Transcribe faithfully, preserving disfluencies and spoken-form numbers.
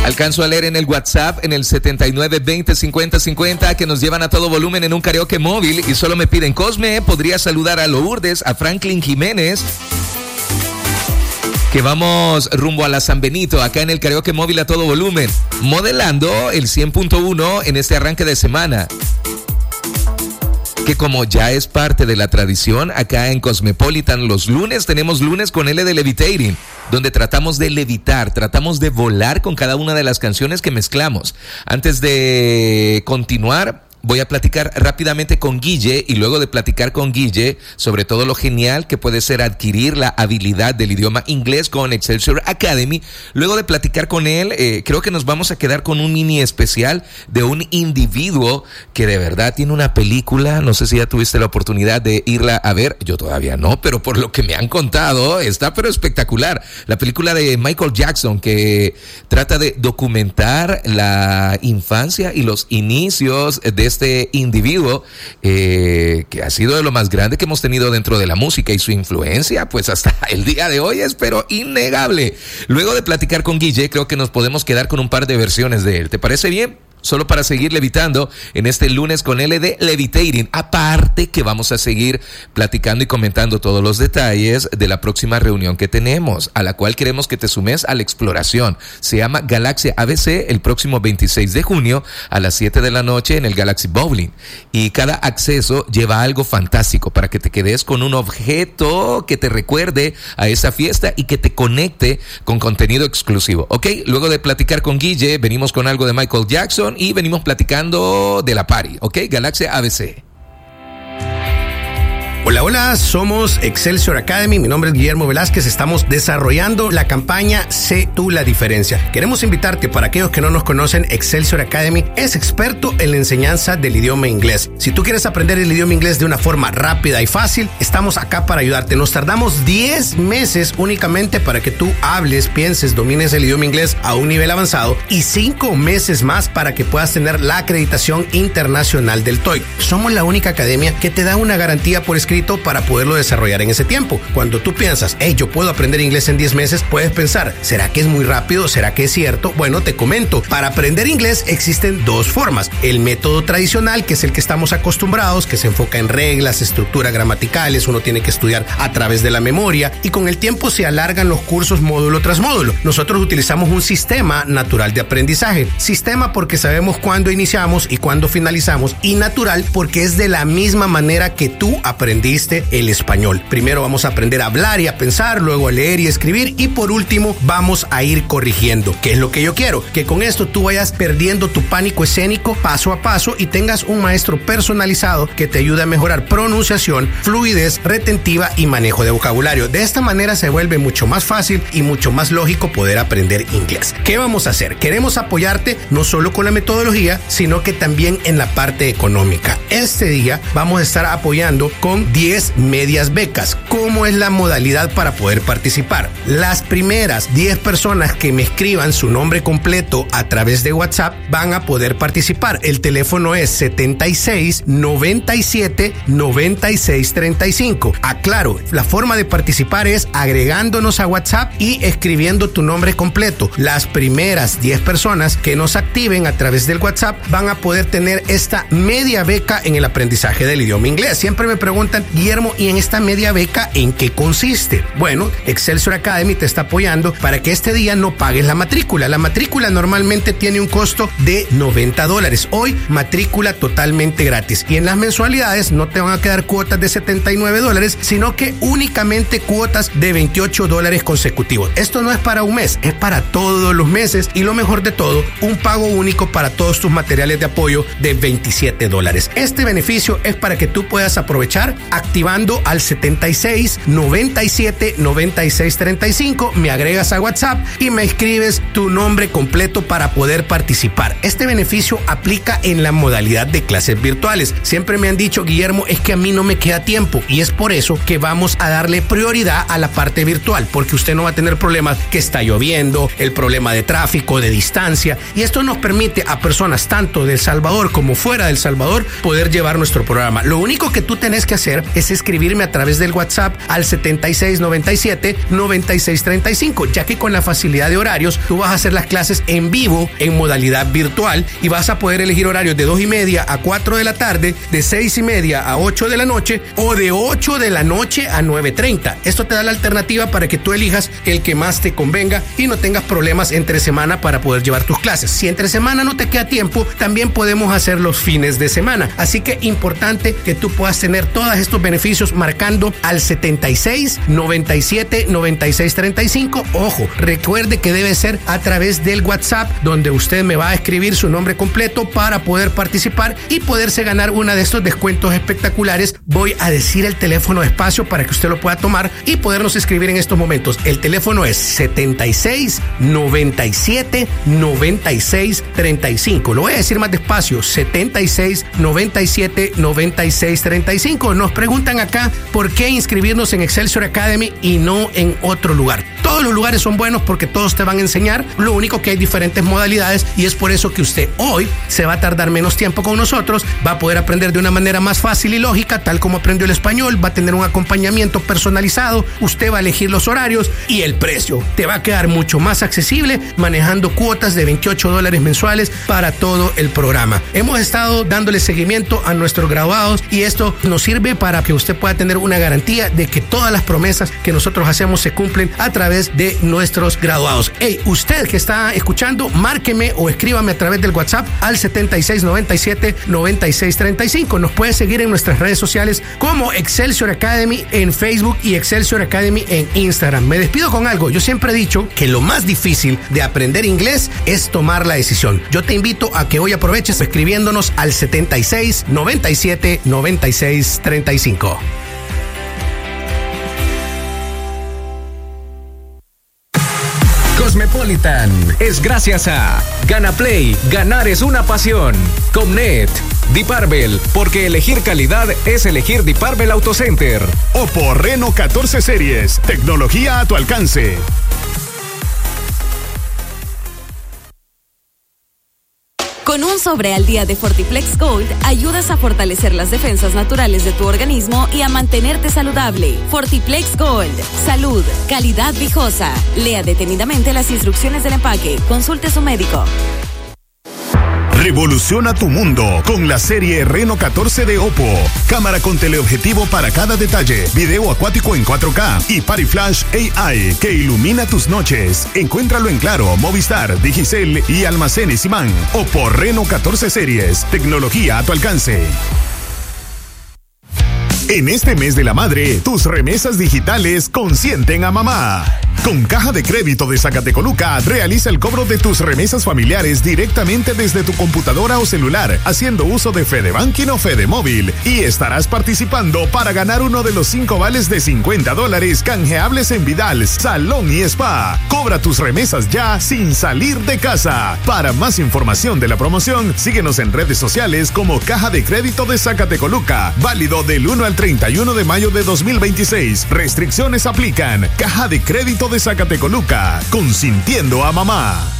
Alcanzo a leer en el WhatsApp, en el setenta y nueve veinte cincuenta cincuenta, que nos llevan a todo volumen en un karaoke móvil y solo me piden: Cosme, ¿podría saludar a Lourdes, a Franklin Jiménez? Que vamos rumbo a la San Benito, acá en el karaoke móvil a todo volumen, modelando el cien punto uno en este arranque de semana, que como ya es parte de la tradición acá en Cosmopolitan, los lunes tenemos lunes con L de Levitating, donde tratamos de levitar, tratamos de volar con cada una de las canciones que mezclamos. Antes de continuar, voy a platicar rápidamente con Guille, y luego de platicar con Guille sobre todo lo genial que puede ser adquirir la habilidad del idioma inglés con Excelsior Academy, luego de platicar con él, eh, creo que nos vamos a quedar con un mini especial de un individuo que de verdad tiene una película. No sé si ya tuviste la oportunidad de irla a ver, yo todavía no, pero por lo que me han contado, está pero espectacular. La película de Michael Jackson, que trata de documentar la infancia y los inicios de este individuo, eh, que ha sido de lo más grande que hemos tenido dentro de la música, y su influencia pues hasta el día de hoy es pero innegable. Luego de platicar con Guille, creo que nos podemos quedar con un par de versiones de él. ¿Te parece bien? Solo para seguir levitando en este lunes con L de Levitating. Aparte que vamos a seguir platicando y comentando todos los detalles de la próxima reunión que tenemos, a la cual queremos que te sumes a la exploración. Se llama Galaxia A B C, el próximo veintiséis de junio a las siete de la noche en el Galaxy Bowling. Y cada acceso lleva algo fantástico para que te quedes con un objeto que te recuerde a esa fiesta y que te conecte con contenido exclusivo. ¿Ok? Luego de platicar con Guille, venimos con algo de Michael Jackson y venimos platicando de la party, ¿ok? Galaxia A B C. Hola, hola, somos Excelsior Academy, mi nombre es Guillermo Velázquez, estamos desarrollando la campaña Sé tú la diferencia. Queremos invitarte, para aquellos que no nos conocen, Excelsior Academy es experto en la enseñanza del idioma inglés. Si tú quieres aprender el idioma inglés de una forma rápida y fácil, estamos acá para ayudarte. Nos tardamos diez meses únicamente para que tú hables, pienses, domines el idioma inglés a un nivel avanzado, y cinco meses más para que puedas tener la acreditación internacional del TOEIC. Somos la única academia que te da una garantía por escrito para poderlo desarrollar en ese tiempo. Cuando tú piensas, hey, yo puedo aprender inglés en diez meses, puedes pensar, ¿será que es muy rápido? ¿Será que es cierto? Bueno, te comento, para aprender inglés existen dos formas. El método tradicional, que es el que estamos acostumbrados, que se enfoca en reglas, estructuras gramaticales, uno tiene que estudiar a través de la memoria, y con el tiempo se alargan los cursos módulo tras módulo. Nosotros utilizamos un sistema natural de aprendizaje. Sistema porque sabemos cuándo iniciamos y cuándo finalizamos, y natural porque es de la misma manera que tú aprendiste el español. Primero vamos a aprender a hablar y a pensar, luego a leer y escribir, y por último vamos a ir corrigiendo. ¿Qué es lo que yo quiero? Que con esto tú vayas perdiendo tu pánico escénico paso a paso y tengas un maestro personalizado que te ayude a mejorar pronunciación, fluidez, retentiva y manejo de vocabulario. De esta manera se vuelve mucho más fácil y mucho más lógico poder aprender inglés. ¿Qué vamos a hacer? Queremos apoyarte no solo con la metodología, sino que también en la parte económica. Este día vamos a estar apoyando con diez medias becas. ¿Cómo es la modalidad para poder participar? Las primeras diez personas que me escriban su nombre completo a través de WhatsApp van a poder participar. El teléfono es setenta y seis, noventa y siete, noventa y seis, treinta y cinco. Aclaro, la forma de participar es agregándonos a WhatsApp y escribiendo tu nombre completo. Las primeras diez personas que nos activen a través del WhatsApp van a poder tener esta media beca en el aprendizaje del idioma inglés. Siempre me preguntan, Guillermo, ¿y en esta media beca en qué consiste? Bueno, Excelsior Academy te está apoyando para que este día no pagues la matrícula. La matrícula normalmente tiene un costo de noventa dólares. Hoy, matrícula totalmente gratis. Y en las mensualidades no te van a quedar cuotas de setenta y nueve dólares, sino que únicamente cuotas de veintiocho dólares consecutivos. Esto no es para un mes, es para todos los meses, y lo mejor de todo, un pago único para todos tus materiales de apoyo de veintisiete dólares. Este beneficio es para que tú puedas aprovechar activando al setenta y seis, noventa y siete, noventa y seis, treinta y cinco, me agregas a WhatsApp y me escribes tu nombre completo para poder participar. Este beneficio aplica en la modalidad de clases virtuales. Siempre me han dicho, Guillermo, es que a mí no me queda tiempo, y es por eso que vamos a darle prioridad a la parte virtual, porque usted no va a tener problemas que está lloviendo, el problema de tráfico, de distancia, y esto nos permite a personas tanto de El Salvador como fuera de El Salvador poder llevar nuestro programa. Lo único que tú tenés que hacer es escribirme a través del WhatsApp al setenta y seis noventa y siete noventa y seis treinta y cinco, ya que con la facilidad de horarios tú vas a hacer las clases en vivo en modalidad virtual y vas a poder elegir horarios de dos y media a cuatro de la tarde, de seis y media a ocho de la noche o de ocho de la noche a nueve treinta. Esto te da la alternativa para que tú elijas el que más te convenga y no tengas problemas entre semana para poder llevar tus clases. Si entre semana no te queda tiempo, también podemos hacer los fines de semana. Así que importante que tú puedas tener todos estos beneficios marcando al setenta y seis noventa y siete noventa y seis treinta y cinco. Ojo, recuerde que debe ser a través del WhatsApp, donde usted me va a escribir su nombre completo para poder participar y poderse ganar uno de estos descuentos espectaculares. Voy a decir el teléfono despacio para que usted lo pueda tomar y podernos escribir en estos momentos. El teléfono es setenta y seis noventa y siete noventa y seis treinta y cinco. Lo voy a decir más despacio: setenta y seis noventa y siete noventa y seis treinta y cinco. Nos preguntan acá por qué inscribirnos en Excelsior Academy y no en otro lugar. Todos los lugares son buenos porque todos te van a enseñar. Lo único que hay diferentes modalidades y es por eso que usted hoy se va a tardar menos tiempo con nosotros, va a poder aprender de una manera más fácil y lógica, tal como aprendió el español, va a tener un acompañamiento personalizado, usted va a elegir los horarios y el precio te va a quedar mucho más accesible manejando cuotas de veintiocho dólares mensuales para todo el programa. Hemos estado dándole seguimiento a nuestros graduados y esto nos sirve para que usted pueda tener una garantía de que todas las promesas que nosotros hacemos se cumplen a través de nuestros graduados. Hey, usted que está escuchando, márqueme o escríbame a través del WhatsApp al setenta y seis noventa y siete noventa y seis treinta y cinco. Nos puede seguir en nuestras redes sociales como Excelsior Academy en Facebook y Excelsior Academy en Instagram. Me despido con algo. Yo siempre he dicho que lo más difícil de aprender inglés es tomar la decisión. Yo te invito a que hoy aproveches escribiéndonos al setenta y seis noventa y siete noventa y seis treinta y cinco. Cosmopolitan es gracias a GanaPlay, ganar es una pasión. Comnet, Deep Arbel, porque elegir calidad es elegir Deep Arbel Auto Center. Oppo Reno catorce series, tecnología a tu alcance. Con un sobre al día de Fortiplex Gold, ayudas a fortalecer las defensas naturales de tu organismo y a mantenerte saludable. Fortiplex Gold. Salud, calidad viejosa. Lea detenidamente las instrucciones del empaque. Consulte a su médico. Revoluciona tu mundo con la serie Reno catorce de Oppo. Cámara con teleobjetivo para cada detalle, video acuático en cuatro K y Party Flash A I que ilumina tus noches. Encuéntralo en Claro, Movistar, Digicel y Almacenes Imán. Oppo Reno catorce series, tecnología a tu alcance. En este mes de la madre, tus remesas digitales consienten a mamá. Con Caja de Crédito de Zacatecoluca, realiza el cobro de tus remesas familiares directamente desde tu computadora o celular, haciendo uso de FedeBanking o FedeMóvil, y estarás participando para ganar uno de los cinco vales de cincuenta dólares canjeables en Vidal, Salón y Spa. Cobra tus remesas ya sin salir de casa. Para más información de la promoción, síguenos en redes sociales como Caja de Crédito de Zacatecoluca, válido del uno al treinta y uno de mayo de dos mil veintiséis. Restricciones aplican. Caja de Crédito de Zacatecoluca, consintiendo a mamá.